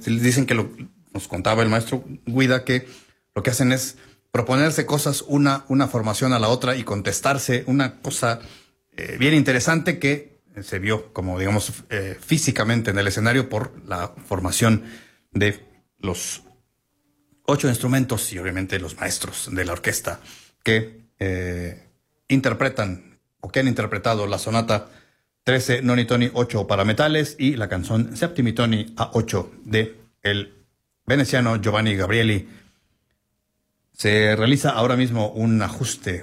dicen que nos contaba el maestro Guida que lo que hacen es proponerse cosas una formación a la otra y contestarse una cosa bien interesante que se vio como, digamos, físicamente en el escenario por la formación de los 8 instrumentos y obviamente los maestros de la orquesta que interpretan o que han interpretado la sonata 13 Noni Toni 8 para metales y la canción Septimi Toni A8 de el veneciano Giovanni Gabrieli. Se realiza ahora mismo un ajuste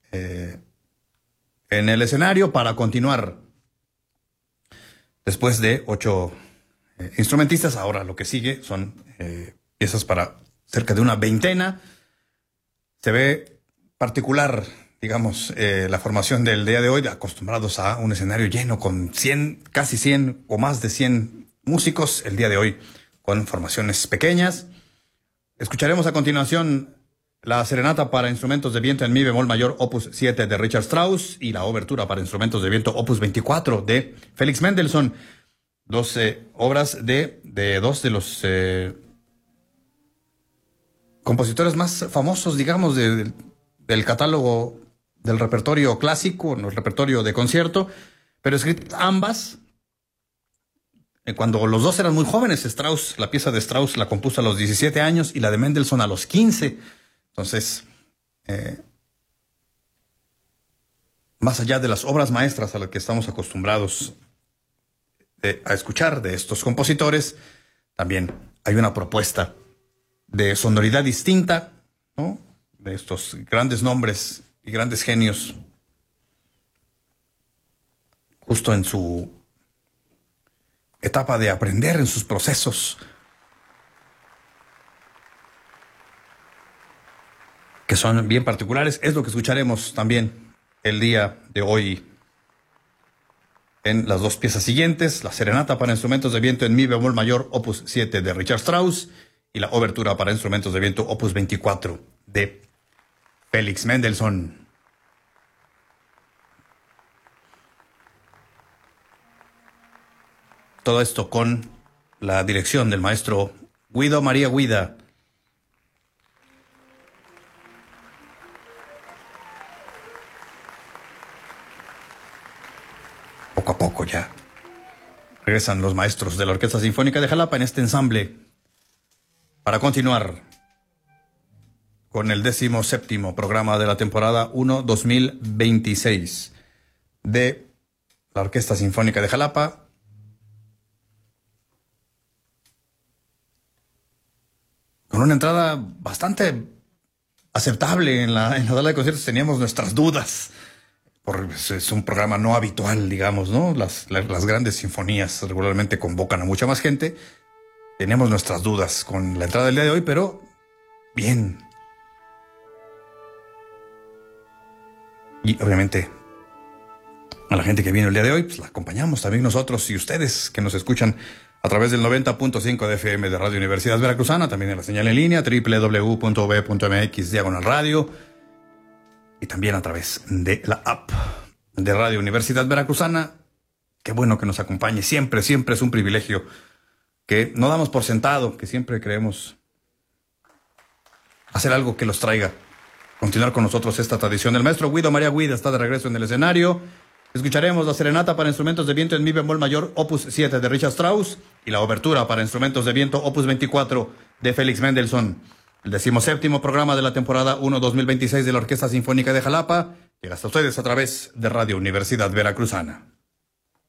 en el escenario para continuar. Después de 8 instrumentistas, ahora lo que sigue son piezas para cerca de una veintena. Se ve particular, digamos, la formación del día de hoy, acostumbrados a un escenario lleno con 100, casi 100 o más de 100 músicos. El día de hoy con formaciones pequeñas. Escucharemos a continuación la serenata para instrumentos de viento en mi bemol mayor opus 7 de Richard Strauss y la obertura para instrumentos de viento opus 24 de Félix Mendelssohn. 12 obras de dos de los compositores más famosos, digamos, del catálogo del repertorio clásico, no el repertorio de concierto, pero escritas ambas cuando los dos eran muy jóvenes. Strauss, la pieza de Strauss la compuso a los 17 años y la de Mendelssohn a los 15. Entonces, más allá de las obras maestras a las que estamos acostumbrados a escuchar de estos compositores, también hay una propuesta de sonoridad distinta, ¿no?, de estos grandes nombres y grandes genios, justo en su etapa de aprender, en sus procesos, que son bien particulares. Es lo que escucharemos también el día de hoy en las dos piezas siguientes: la serenata para instrumentos de viento en mi bemol mayor opus 7 de Richard Strauss y la obertura para instrumentos de viento opus 24 de Félix Mendelssohn. Todo esto con la dirección del maestro Guido María Guida. Poco a poco ya regresan los maestros de la Orquesta Sinfónica de Jalapa en este ensamble para continuar con el 17º programa de la temporada 1 2026 de la Orquesta Sinfónica de Jalapa. Con una entrada bastante aceptable en la sala de conciertos. Teníamos nuestras dudas, porque es un programa no habitual, digamos, ¿no? Las grandes sinfonías regularmente convocan a mucha más gente. Teníamos nuestras dudas con la entrada del día de hoy, pero bien. Y obviamente a la gente que vino el día de hoy, pues la acompañamos también nosotros y ustedes que nos escuchan a través del 90.5 de FM de Radio Universidad Veracruzana, también en la señal en línea www.v.mx/radio y también a través de la app de Radio Universidad Veracruzana. Qué bueno que nos acompañe siempre, siempre es un privilegio que no damos por sentado, que siempre queremos hacer algo que los traiga, continuar con nosotros esta tradición. El maestro Guido María Guida está de regreso en el escenario. Escucharemos la serenata para instrumentos de viento en mi bemol mayor opus 7 de Richard Strauss y la obertura para instrumentos de viento opus 24 de Félix Mendelssohn. El 17º programa de la temporada 1 2026 de la Orquesta Sinfónica de Jalapa llega hasta ustedes a través de Radio Universidad Veracruzana.